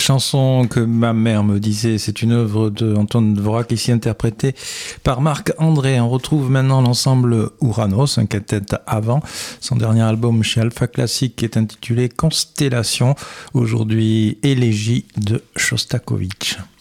Chanson que ma mère me disait, c'est une œuvre de Antoine Dvorak, ici interprétée par Marc-André. On retrouve maintenant l'ensemble Ouranos, un quintet avant. Son dernier album chez Alpha Classique est intitulé Constellation. Aujourd'hui, Élégie de Shostakovich.